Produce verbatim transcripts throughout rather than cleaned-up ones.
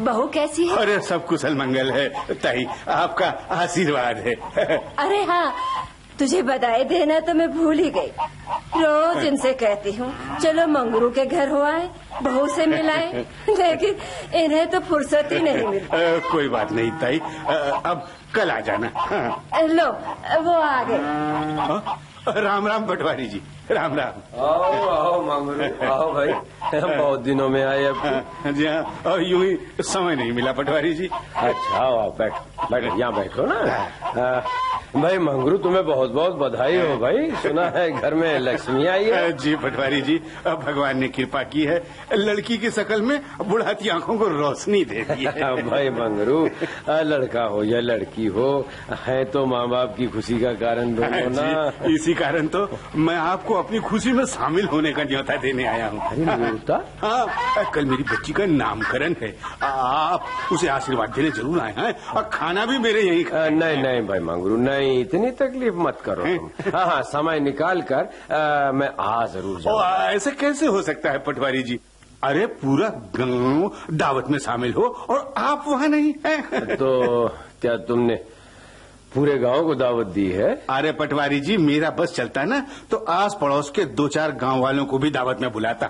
बहू कैसी है? अरे सब कुशल मंगल है ताई, आपका आशीर्वाद है। अरे हाँ, तुझे बधाई देना तो मैं भूल ही गई। रोज इनसे कहती हूँ चलो मंगरू के घर हो आए, बहू से मिलाए, लेकिन इन्हें तो फुर्सत ही नहीं मिलती। कोई बात नहीं ताई, अब कल आ जाना। लो वो आ गए। राम राम पटवारी जी, राम राम। आओ आओ मंगरू, आओ भाई, बहुत दिनों में आए अब। जी हाँ, यूं ही समय नहीं मिला पटवारी जी। अच्छा आओ बैठ बैठ यहाँ बैठो ना। आ, भाई मंगरू तुम्हें बहुत बहुत बधाई हो भाई, सुना है घर में लक्ष्मी आई है। जी पटवारी जी, भगवान ने कृपा की है, लड़की की शक्ल में बुढ़ाती आंखों को रोशनी दे दी है। भाई मंगरू, लड़का हो या लड़की हो, है तो माँ बाप की खुशी का कारण दोनों ना। इसी कारण तो मैं आपको अपनी खुशी में शामिल होने का न्योता देने आया हूँ। अरे न्योता? हाँ, कल मेरी बच्ची का नामकरण है, आप उसे आशीर्वाद देने जरूर आए हैं, और खाना भी मेरे यही। नहीं नहीं भाई मंगरू, नहीं इतनी तकलीफ मत करो तुम। हाँ हाँ समय निकाल कर आ, मैं आ जरूर जाऊँ। ऐसे कैसे हो सकता है पटवारी जी? अरे पूरा गांव दावत में शामिल हो और आप वहाँ नहीं हैं। तो क्या तुमने पूरे गांव को दावत दी है? अरे पटवारी जी, मेरा बस चलता ना तो आस पड़ोस के दो चार गांव वालों को भी दावत में बुलाता।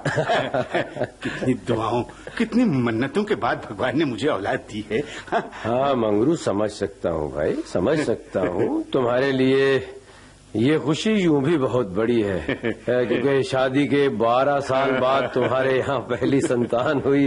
कितनी दुआओं, कितनी मन्नतों के बाद भगवान ने मुझे औलाद दी है। हाँ मंगरू, समझ सकता हूँ भाई, समझ सकता हूँ। तुम्हारे लिए ये खुशी यूं भी बहुत बड़ी है, क्योंकि शादी के बारह साल बाद तुम्हारे यहाँ पहली संतान हुई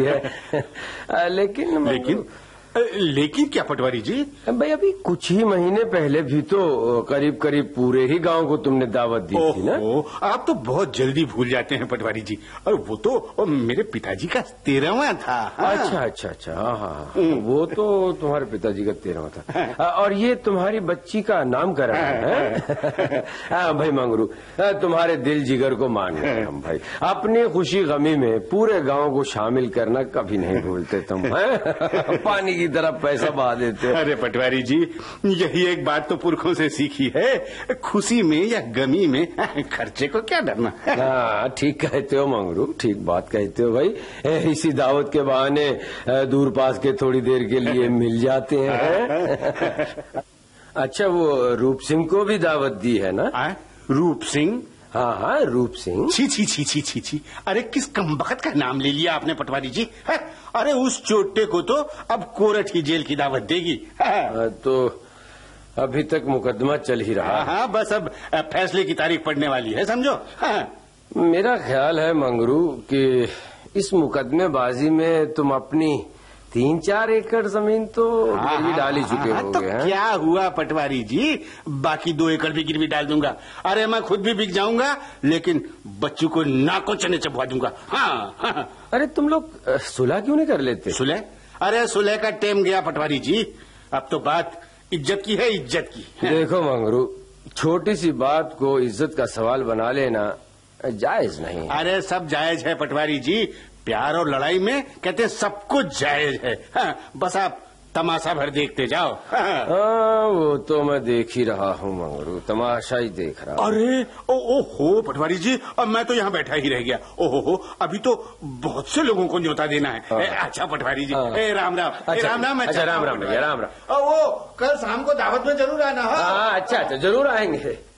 है। लेकिन लेकिन लेकिन क्या पटवारी जी? भाई अभी कुछ ही महीने पहले भी तो करीब करीब पूरे ही गांव को तुमने दावत दी थी ना। आप तो बहुत जल्दी भूल जाते हैं पटवारी जी, और वो तो मेरे पिताजी का तेरहवां था। हाँ। अच्छा अच्छा अच्छा, हाँ हाँ, वो तो तुम्हारे पिताजी का तेरहवां था। और ये तुम्हारी बच्ची का नामकरण है। हाँ भाई मंगरू, तुम्हारे दिल जिगर को मान गए हम भाई। अपनी खुशी गमी में पूरे गाँव को शामिल करना कभी नहीं भूलते तुम। पानी की तरफ पैसा बहा देते। अरे पटवारी जी, यही एक बात तो पुरखों से सीखी है, खुशी में या गमी में खर्चे को क्या डरना। हाँ ठीक कहते हो मंगरू, ठीक बात कहते हो भाई। इसी दावत के बहाने दूर पास के थोड़ी देर के लिए मिल जाते हैं। अच्छा वो रूप सिंह को भी दावत दी है ना? आ? रूप सिंह? हाँ हाँ रूप सिंह। छी छी छी छी छी छी, अरे किस कमबख्त का नाम ले लिया आपने पटवारी जी। है? अरे उस चोटे को तो अब कोरट की जेल की दावत देगी। है? तो अभी तक मुकदमा चल ही रहा। हाँ बस अब फैसले की तारीख पड़ने वाली है, समझो। हाँ। मेरा ख्याल है मंगरू कि इस मुकदमेबाजी में तुम अपनी तीन चार एकड़ जमीन तो गिरवी डाल ही चुके हाँ, होगे। तो क्या हुआ पटवारी जी, बाकी दो एकड़ भी गिरवी डाल दूंगा। अरे मैं खुद भी बिक जाऊंगा, लेकिन बच्चों को नाकों चने चबवा दूंगा। हाँ, हाँ। अरे तुम लोग सुलह क्यों नहीं कर लेते? सुलह? अरे सुलह का टाइम गया पटवारी जी, अब तो बात इज्जत की है, इज्जत की। देखो मंगरू, छोटी सी बात को इज्जत का सवाल बना लेना जायज नहीं। अरे सब जायज है पटवारी जी, प्यार और लड़ाई में कहते हैं सब कुछ जायज है। हाँ, बस आप तमाशा भर देखते जाओ। हाँ, वो तो मैं देख ही रहा हूँ मंगरू, तमाशा ही देख रहा हूँ। अरे ओ, ओ हो पटवारी जी, अब मैं तो यहाँ बैठा ही रह गया। ओ हो हो, अभी तो बहुत से लोगों को न्योता देना है। ए, अच्छा पटवारी जी, ए, राम राम। अच्छा, राम राम। अच्छा राम राम भैया, राम राम। वो कल शाम को दावत में जरूर आना। हाँ अच्छा अच्छा, जरूर आएंगे।